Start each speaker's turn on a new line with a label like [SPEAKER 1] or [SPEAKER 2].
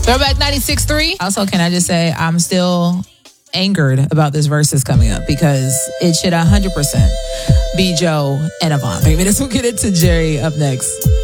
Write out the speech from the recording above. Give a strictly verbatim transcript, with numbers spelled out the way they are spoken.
[SPEAKER 1] Throwback ninety-six point three. Also, can I just say I'm still angered about this versus coming up because it should one hundred percent be Joe and Avant. Maybe this will get into Jerry up next.